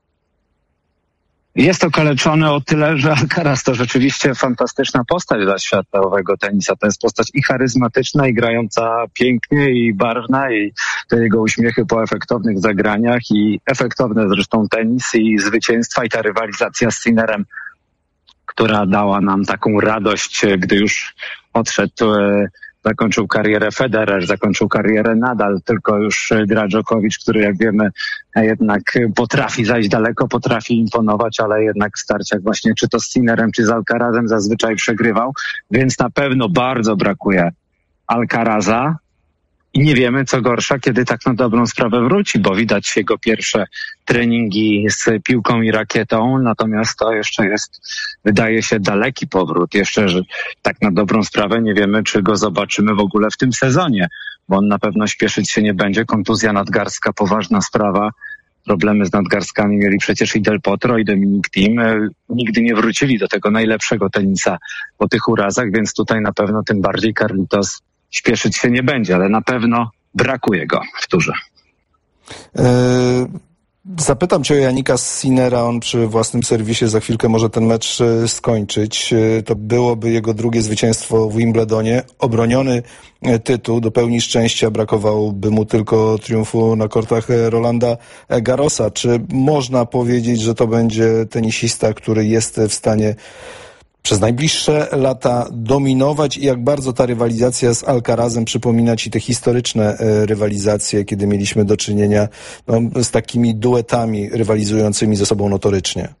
Jest okaleczony o tyle, że Alcaraz to rzeczywiście fantastyczna postać dla światowego tenisa. To jest postać i charyzmatyczna, i grająca pięknie, i barwna, i te jego uśmiechy po efektownych zagraniach, i efektowny zresztą tenis, i zwycięstwa, i ta rywalizacja z Sinnerem, która dała nam taką radość, gdy już odszedł. Zakończył karierę Federer, zakończył karierę Nadal, tylko już gra Djokovic, który jak wiemy jednak potrafi zajść daleko, potrafi imponować, ale jednak w starciach właśnie czy to z Sinnerem, czy z Alcarazem zazwyczaj przegrywał, więc na pewno bardzo brakuje Alcaraza i nie wiemy co gorsza, kiedy tak na dobrą sprawę wróci, bo widać jego pierwsze treningi z piłką i rakietą, natomiast to jeszcze jest, wydaje się, daleki powrót. Jeszcze, że tak na dobrą sprawę nie wiemy, czy go zobaczymy w ogóle w tym sezonie, bo on na pewno śpieszyć się nie będzie. Kontuzja nadgarstka, poważna sprawa. Problemy z nadgarstkami mieli przecież i Del Potro, i Dominic Thiem. Nigdy nie wrócili do tego najlepszego tenisa po tych urazach, więc tutaj na pewno tym bardziej Carlitos śpieszyć się nie będzie, ale na pewno brakuje go w turze. Zapytam cię o Jannika Sinnera, on przy własnym serwisie za chwilkę może ten mecz skończyć. To byłoby jego drugie zwycięstwo w Wimbledonie. Obroniony tytuł, do pełni szczęścia brakowałoby mu tylko triumfu na kortach Rolanda Garrosa. Czy można powiedzieć, że to będzie tenisista, który jest w stanie przez najbliższe lata dominować i jak bardzo ta rywalizacja z Alcarazem przypomina ci te historyczne rywalizacje, kiedy mieliśmy do czynienia z takimi duetami rywalizującymi ze sobą notorycznie?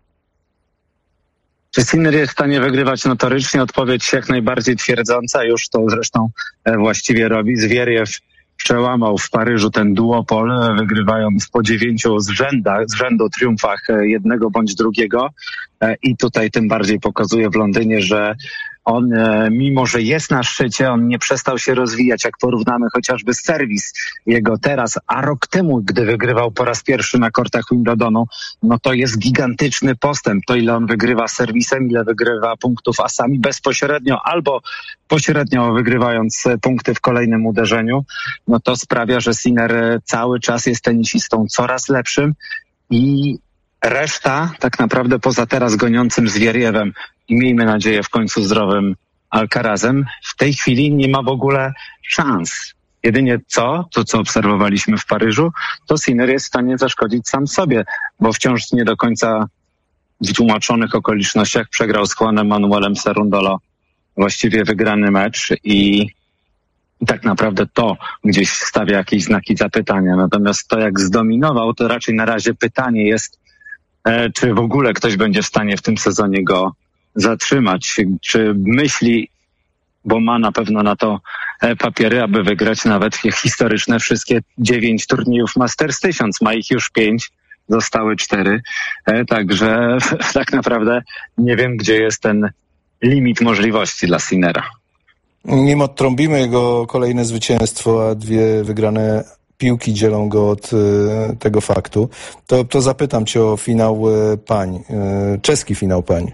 Czy Sinner jest w stanie wygrywać notorycznie? Odpowiedź jak najbardziej twierdząca. Już to zresztą właściwie robi. Zwieriew przełamał w Paryżu ten duopol, wygrywając po 9 z rzędu triumfach jednego bądź drugiego. I tutaj tym bardziej pokazuje w Londynie, że on, mimo że jest na szczycie, on nie przestał się rozwijać. Jak porównamy chociażby serwis jego teraz, a rok temu, gdy wygrywał po raz pierwszy na kortach Wimbledonu, no to jest gigantyczny postęp. To ile on wygrywa serwisem, ile wygrywa punktów asami bezpośrednio albo pośrednio wygrywając punkty w kolejnym uderzeniu, no to sprawia, że Sinner cały czas jest tenisistą coraz lepszym i reszta, tak naprawdę poza teraz goniącym Zwieriewem i miejmy nadzieję w końcu zdrowym Alcarazem, w tej chwili nie ma w ogóle szans. Jedynie to co obserwowaliśmy w Paryżu, to Sinner jest w stanie zaszkodzić sam sobie, bo wciąż nie do końca w tłumaczonych okolicznościach przegrał z Juanem Manuelem Cerundolo właściwie wygrany mecz i tak naprawdę to gdzieś stawia jakieś znaki zapytania. Natomiast to jak zdominował, to raczej na razie pytanie jest, czy w ogóle ktoś będzie w stanie w tym sezonie go zatrzymać. Czy myśli, bo ma na pewno na to papiery, aby wygrać nawet historyczne wszystkie 9 turniejów Masters 1000. Ma ich już 5, zostały 4. Także tak naprawdę nie wiem, gdzie jest ten limit możliwości dla Sinnera. Nim odtrąbimy jego kolejne zwycięstwo, a 2 wygrane piłki dzielą go od tego faktu, to zapytam cię o finał pań, czeski finał pań.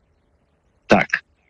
Tak.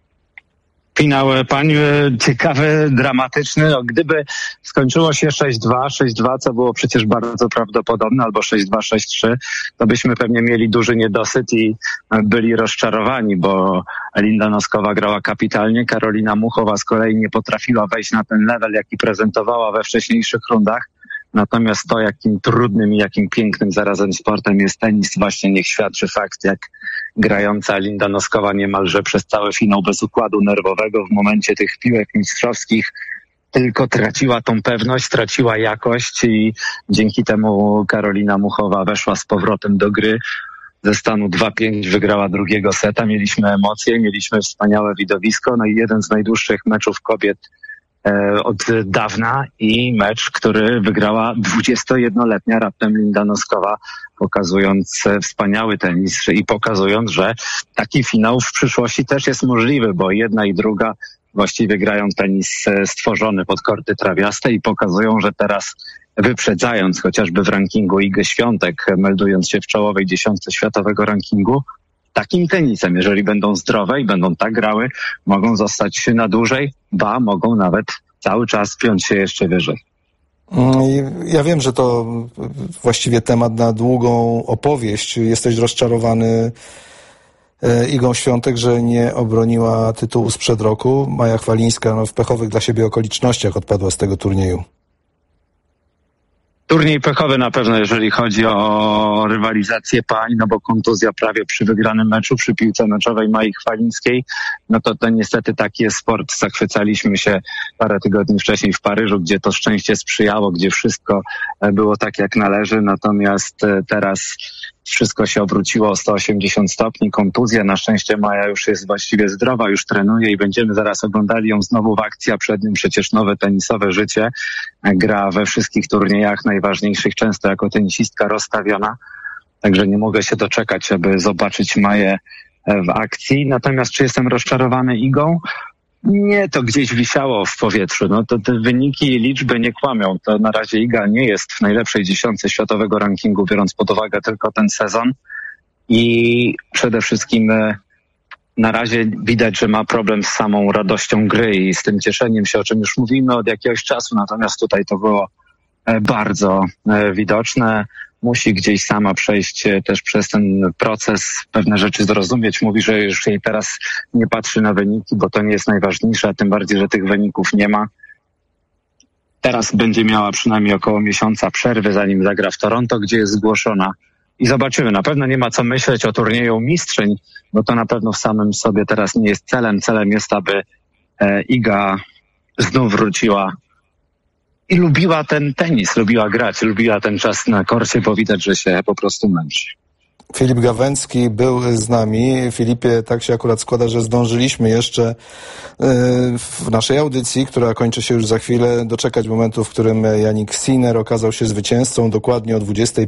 Finał pań ciekawy, dramatyczny. No, gdyby skończyło się 6-2, co było przecież bardzo prawdopodobne, albo 6-2, 6-3, to byśmy pewnie mieli duży niedosyt i byli rozczarowani, bo Linda Noskowa grała kapitalnie, Karolina Muchowa z kolei nie potrafiła wejść na ten level, jaki prezentowała we wcześniejszych rundach. Natomiast to, jakim trudnym i jakim pięknym zarazem sportem jest tenis, właśnie niech świadczy fakt, jak grająca Linda Noskowa niemalże przez cały finał bez układu nerwowego w momencie tych piłek mistrzowskich tylko traciła tą pewność, traciła jakość i dzięki temu Karolina Muchowa weszła z powrotem do gry. Ze stanu 2-5 wygrała drugiego seta, mieliśmy emocje, mieliśmy wspaniałe widowisko, no i jeden z najdłuższych meczów kobiet od dawna i mecz, który wygrała 21-letnia raptem Linda Noskowa, pokazując wspaniały tenis i pokazując, że taki finał w przyszłości też jest możliwy, bo jedna i druga właściwie grają tenis stworzony pod korty trawiaste i pokazują, że teraz wyprzedzając chociażby w rankingu Igę Świątek, meldując się w czołowej 10 światowego rankingu, takim tenisem, jeżeli będą zdrowe i będą tak grały, mogą zostać na dłużej, ba, mogą nawet cały czas piąć się jeszcze wyżej. Ja wiem, że to właściwie temat na długą opowieść. Jesteś rozczarowany Igą Świątek, że nie obroniła tytułu sprzed roku. Maja Chwalińska w pechowych dla siebie okolicznościach odpadła z tego turnieju. Turniej pechowy na pewno, jeżeli chodzi o rywalizację pań, no bo kontuzja prawie przy wygranym meczu, przy piłce meczowej Mai Chwalińskiej, no to niestety taki jest sport. Zachwycaliśmy się parę tygodni wcześniej w Paryżu, gdzie to szczęście sprzyjało, gdzie wszystko było tak jak należy, natomiast teraz wszystko się obróciło o 180 stopni, kontuzja, na szczęście Maja już jest właściwie zdrowa, już trenuje i będziemy zaraz oglądali ją znowu w akcji, a przed nim przecież nowe tenisowe życie. Gra we wszystkich turniejach najważniejszych, często jako tenisistka rozstawiona, także nie mogę się doczekać, aby zobaczyć Maję w akcji. Natomiast czy jestem rozczarowany Igą? Nie, to gdzieś wisiało w powietrzu. No to te wyniki i liczby nie kłamią. To na razie Iga nie jest w najlepszej 10 światowego rankingu, biorąc pod uwagę tylko ten sezon. I przede wszystkim na razie widać, że ma problem z samą radością gry i z tym cieszeniem się, o czym już mówimy od jakiegoś czasu. Natomiast tutaj to było bardzo widoczne. Musi gdzieś sama przejść też przez ten proces, pewne rzeczy zrozumieć. Mówi, że już jej teraz nie patrzy na wyniki, bo to nie jest najważniejsze, a tym bardziej, że tych wyników nie ma. Teraz będzie miała przynajmniej około miesiąca przerwy, zanim zagra w Toronto, gdzie jest zgłoszona. I zobaczymy. Na pewno nie ma co myśleć o turnieju mistrzyń, bo to na pewno w samym sobie teraz nie jest celem. Celem jest, aby Iga znów wróciła i lubiła ten tenis, lubiła grać, lubiła ten czas na korcie, bo widać, że się po prostu męczy. Filip Gawęcki był z nami. Filipie, tak się akurat składa, że zdążyliśmy jeszcze w naszej audycji, która kończy się już za chwilę, doczekać momentu, w którym Jannik Sinner okazał się zwycięzcą. Dokładnie o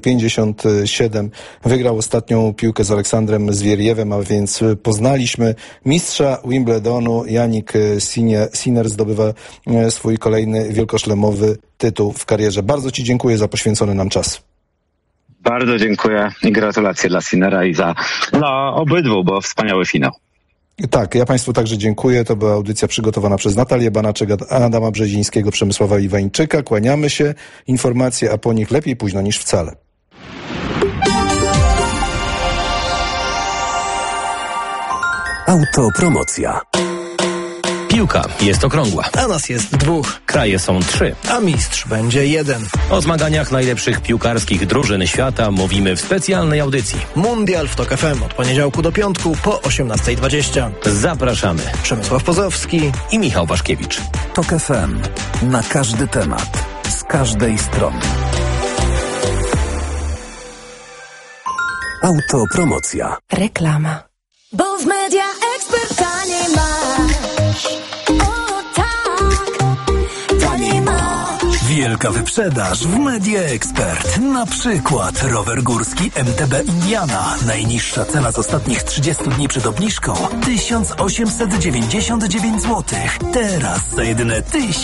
20:57 wygrał ostatnią piłkę z Aleksandrem Zwierjewem, a więc poznaliśmy mistrza Wimbledonu. Jannik Sinner zdobywa swój kolejny wielkoszlemowy tytuł w karierze. Bardzo Ci dziękuję za poświęcony nam czas. Bardzo dziękuję i gratulacje dla Sinnera i dla obydwu, bo wspaniały finał. Tak, ja Państwu także dziękuję. To była audycja przygotowana przez Natalię Banaczek, Adama Brzezińskiego, Przemysława Iwańczyka. Kłaniamy się. Informacje, a po nich lepiej późno niż wcale. Autopromocja. Piłka jest okrągła. A nas jest 2. Kraje są 3. A mistrz będzie 1. O zmaganiach najlepszych piłkarskich drużyn świata mówimy w specjalnej audycji. Mundial w TOK FM od poniedziałku do piątku po 18:20. Zapraszamy. Przemysław Pozowski I Michał Waszkiewicz. TOK FM. Na każdy temat. Z każdej strony. Autopromocja. Reklama. Bo w Media Expert taniej masz. O tak, taniej masz. Wielka wyprzedaż w Media Expert. Na przykład rower górski MTB Indiana. Najniższa cena z ostatnich 30 dni przed obniżką 1899 zł. Teraz za jedyne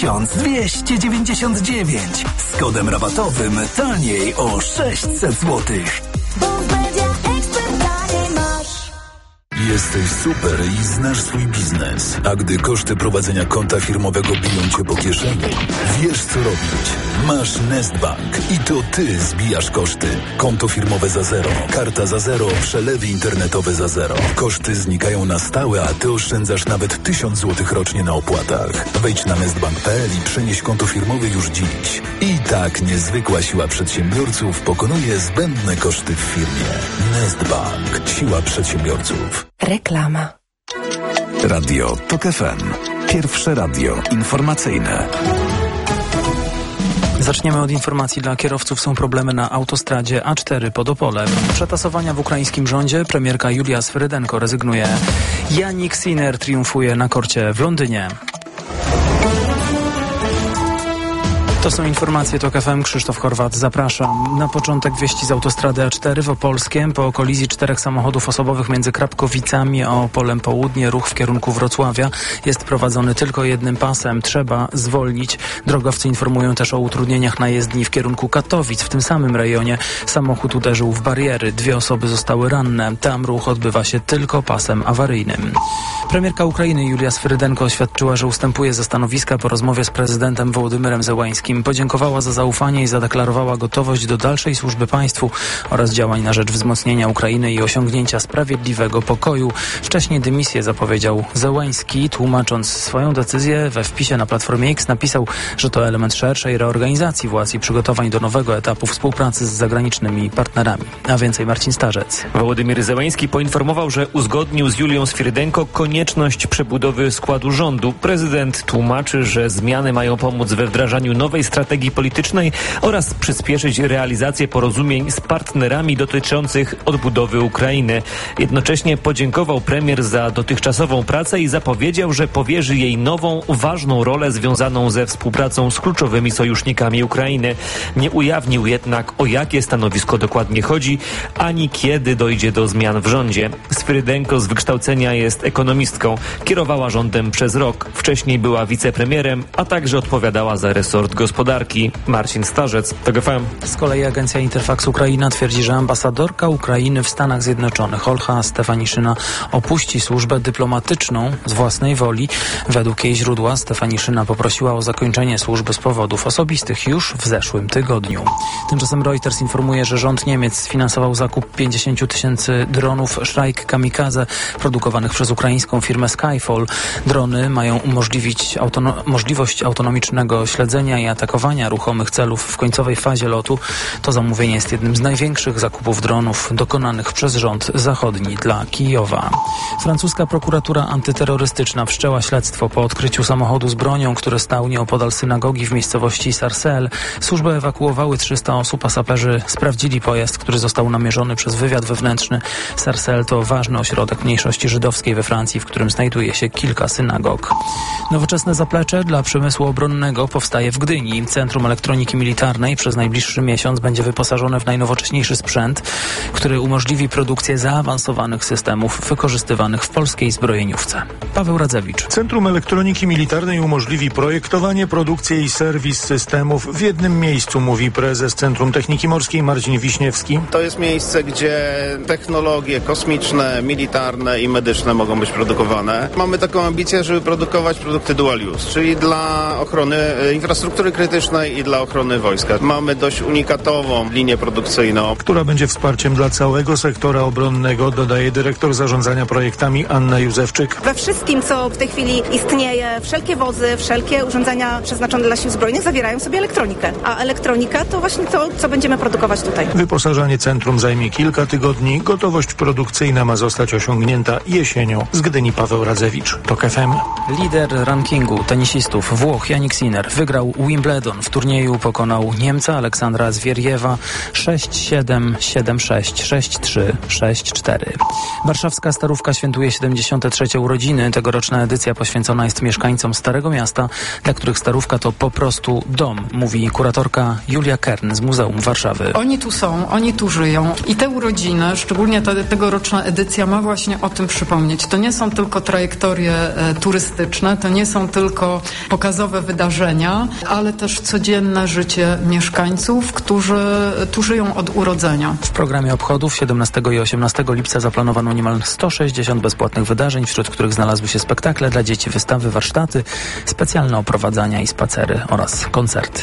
1299. Z kodem rabatowym taniej o 600 zł. Bo w Media Expert taniej masz. Jesteś super i znasz swój biznes. A gdy koszty prowadzenia konta firmowego biją cię po kieszeni, wiesz co robić. Masz Nestbank i to ty zbijasz koszty. Konto firmowe za zero, karta za zero, przelewy internetowe za zero. Koszty znikają na stałe, a ty oszczędzasz nawet 1000 zł rocznie na opłatach. Wejdź na nestbank.pl i przenieś konto firmowe już dziś. I tak niezwykła siła przedsiębiorców pokonuje zbędne koszty w firmie. Nestbank. Siła przedsiębiorców. Reklama. Radio TOK FM. Pierwsze radio informacyjne. Zaczniemy od informacji dla kierowców. Są problemy na autostradzie A4 pod Opolem. Przetasowania w ukraińskim rządzie. Premierka Julia Swerydenko rezygnuje. Jannik Sinner triumfuje na korcie w Londynie. To są informacje TOK FM. Krzysztof Horwat, zapraszam. Na początek wieści z autostrady A4 w Opolskiem. Po kolizji 4 samochodów osobowych między Krapkowicami a Opolem Południe ruch w kierunku Wrocławia jest prowadzony tylko jednym pasem. Trzeba zwolnić. Drogowcy informują też o utrudnieniach na jezdni w kierunku Katowic. W tym samym rejonie samochód uderzył w bariery. 2 osoby zostały ranne. Tam ruch odbywa się tylko pasem awaryjnym. Premierka Ukrainy Julia Swyrydenko oświadczyła, że ustępuje ze stanowiska po rozmowie z prezydentem Wołodymyrem Zełańskim. Podziękowała za zaufanie i zadeklarowała gotowość do dalszej służby państwu oraz działań na rzecz wzmocnienia Ukrainy i osiągnięcia sprawiedliwego pokoju. Wcześniej dymisję zapowiedział Zełański, tłumacząc swoją decyzję we wpisie na Platformie X napisał, że to element szerszej reorganizacji władz i przygotowań do nowego etapu współpracy z zagranicznymi partnerami. A więcej Marcin Starzec. Wołodymyr Zełański poinformował, że uzgodnił z Julią Swyrydenko konieczność przebudowy składu rządu. Prezydent tłumaczy, że zmiany mają pomóc we wdrażaniu nowej strategii politycznej oraz przyspieszyć realizację porozumień z partnerami dotyczących odbudowy Ukrainy. Jednocześnie podziękował premier za dotychczasową pracę i zapowiedział, że powierzy jej nową, ważną rolę związaną ze współpracą z kluczowymi sojusznikami Ukrainy. Nie ujawnił jednak, o jakie stanowisko dokładnie chodzi, ani kiedy dojdzie do zmian w rządzie. Swyrydenko z wykształcenia jest ekonomistką. Kierowała rządem przez rok. Wcześniej była wicepremierem, a także odpowiadała za resort gospodarki. Marcin Starzec, TOK FM. Z kolei agencja Interfax Ukraina twierdzi, że ambasadorka Ukrainy w Stanach Zjednoczonych Olcha Stefaniszyna opuści służbę dyplomatyczną z własnej woli. Według jej źródła Stefaniszyna poprosiła o zakończenie służby z powodów osobistych już w zeszłym tygodniu. Tymczasem Reuters informuje, że rząd Niemiec sfinansował zakup 50 000 dronów Strike Kamikaze produkowanych przez ukraińską firmę Skyfall. Drony mają umożliwić możliwość autonomicznego śledzenia i atakowania ruchomych celów w końcowej fazie lotu. To zamówienie jest jednym z największych zakupów dronów dokonanych przez rząd zachodni dla Kijowa. Francuska prokuratura antyterrorystyczna wszczęła śledztwo po odkryciu samochodu z bronią, który stał nieopodal synagogi w miejscowości Sarcelles. Służby ewakuowały 300 osób, a saperzy sprawdzili pojazd, który został namierzony przez wywiad wewnętrzny. Sarcelles to ważny ośrodek mniejszości żydowskiej we Francji, w którym znajduje się kilka synagog. Nowoczesne zaplecze dla przemysłu obronnego powstaje w Gdyni. Centrum Elektroniki Militarnej przez najbliższy miesiąc będzie wyposażone w najnowocześniejszy sprzęt, który umożliwi produkcję zaawansowanych systemów wykorzystywanych w polskiej zbrojeniówce. Paweł Radzewicz. Centrum Elektroniki Militarnej umożliwi projektowanie, produkcję i serwis systemów w jednym miejscu, mówi prezes Centrum Techniki Morskiej Marcin Wiśniewski. To jest miejsce, gdzie technologie kosmiczne, militarne i medyczne mogą być produkowane. Mamy taką ambicję, żeby produkować produkty dual use, czyli dla ochrony infrastruktury krytycznej i dla ochrony wojska. Mamy dość unikatową linię produkcyjną, która będzie wsparciem dla całego sektora obronnego, dodaje dyrektor zarządzania projektami Anna Józefczyk. We wszystkim, co w tej chwili istnieje, wszelkie wozy, wszelkie urządzenia przeznaczone dla sił zbrojnych zawierają sobie elektronikę, a elektronika to właśnie to, co będziemy produkować tutaj. Wyposażanie centrum zajmie kilka tygodni. Gotowość produkcyjna ma zostać osiągnięta jesienią. Z Gdyni Paweł Radzewicz, TOK FM. Lider rankingu tenisistów Włoch Jannik Sinner wygrał Wimbledon. W turnieju pokonał Niemca Aleksandra Zwieriewa 6-7, 7-6, 6-3, 6-4. Warszawska Starówka świętuje 73. urodziny. Tegoroczna edycja poświęcona jest mieszkańcom Starego Miasta, dla których Starówka to po prostu dom, mówi kuratorka Julia Kern z Muzeum Warszawy. Oni tu są, oni tu żyją i te urodziny, szczególnie ta tegoroczna edycja ma właśnie o tym przypomnieć. To nie są tylko trajektorie turystyczne, to nie są tylko pokazowe wydarzenia, ale też codzienne życie mieszkańców, którzy tu żyją od urodzenia. W programie obchodów 17 i 18 lipca zaplanowano niemal 160 bezpłatnych wydarzeń, wśród których znalazły się spektakle dla dzieci, wystawy, warsztaty, specjalne oprowadzania i spacery oraz koncerty.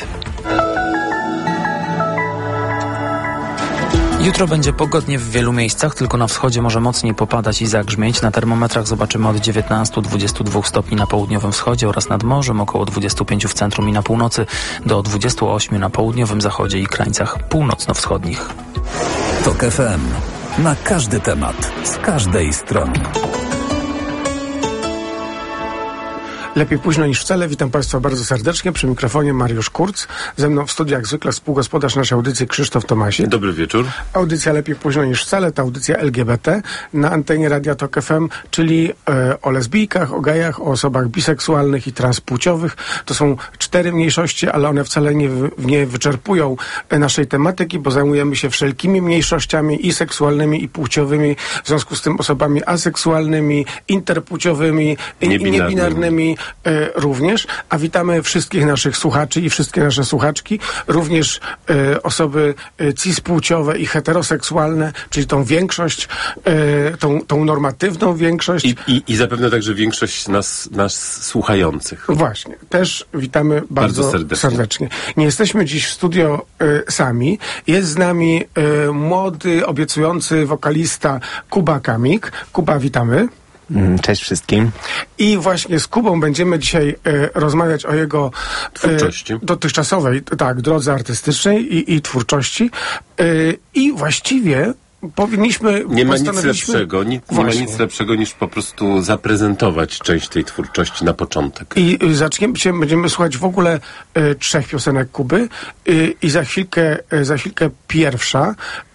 Jutro będzie pogodnie w wielu miejscach, tylko na wschodzie może mocniej popadać i zagrzmieć. Na termometrach zobaczymy od 19-22 stopni na południowym wschodzie oraz nad morzem, około 25 w centrum i na północy, do 28 na południowym zachodzie i krańcach północno-wschodnich. TOK FM. Na każdy temat, z każdej strony. Lepiej późno niż wcale. Witam Państwa bardzo serdecznie. Przy mikrofonie Mariusz Kurz. Ze mną w studiu jak zwykle współgospodarz naszej audycji Krzysztof Tomasik. Dobry wieczór. Audycja Lepiej późno niż wcale to audycja LGBT na antenie Radia Tok FM, czyli o lesbijkach, o gejach, o osobach biseksualnych i transpłciowych. To są 4 mniejszości, ale one wcale nie wyczerpują naszej tematyki, bo zajmujemy się wszelkimi mniejszościami i seksualnymi, i płciowymi, w związku z tym osobami aseksualnymi, interpłciowymi, niebinarnymi również. A witamy wszystkich naszych słuchaczy i wszystkie nasze słuchaczki, również osoby cispłciowe i heteroseksualne, czyli tą większość, tą normatywną większość. I zapewne także większość nas słuchających. Właśnie. Też witamy bardzo serdecznie. Nie jesteśmy dziś w studio sami. Jest z nami młody, obiecujący wokalista Kuba Kamik. Kuba, witamy. Cześć wszystkim. I właśnie z Kubą będziemy dzisiaj rozmawiać o jego twórczości. Dotychczasowej drodze artystycznej i twórczości. I właściwie powinniśmy... Nie ma nic lepszego niż po prostu zaprezentować część tej twórczości na początek. I będziemy słuchać w ogóle 3 piosenek Kuby i za chwilkę pierwsza.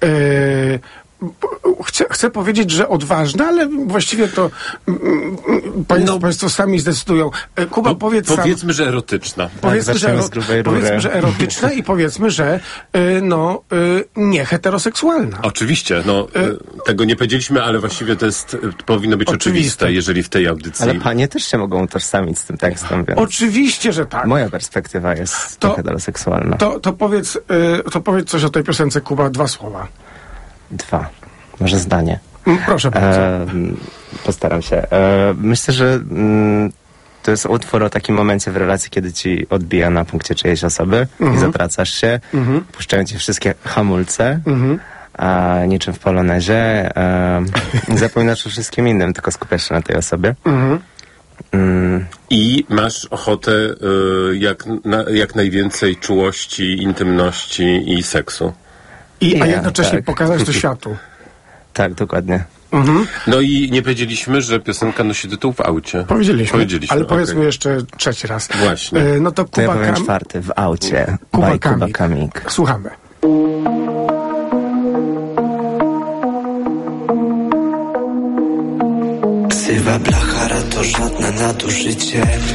Chcę powiedzieć, że odważna, ale właściwie to Państwo sami zdecydują. Kuba, powiedzmy, że erotyczna. Powiedzmy, że erotyczna i powiedzmy, że nie heteroseksualna. Oczywiście, tego nie powiedzieliśmy, ale właściwie to powinno być oczywiste, jeżeli w tej audycji... Ale panie też się mogą utożsamić z tym tekstem, więc... Oczywiście, że tak. Moja perspektywa jest heteroseksualna. To powiedz coś o tej piosence, Kuba, 2 słowa. 2. Może zdanie. Proszę bardzo. Postaram się. Myślę, że to jest utwór o takim momencie w relacji, kiedy ci odbija na punkcie czyjejś osoby i zatracasz się, puszczają ci wszystkie hamulce, a niczym w polonezie zapominasz o wszystkim innym, tylko skupiasz się na tej osobie. I masz ochotę jak najwięcej czułości, intymności i seksu. A jednocześnie pokazać to światu. Tak, dokładnie. No i nie powiedzieliśmy, że piosenka nosi tytuł w aucie. Powiedzieliśmy, ale powiedzmy jeszcze 3 raz. Właśnie. To Kuba ja powiem 4 w aucie. Kuba Kamik. Słuchamy. Ksywa blachara to żadne nadużycie.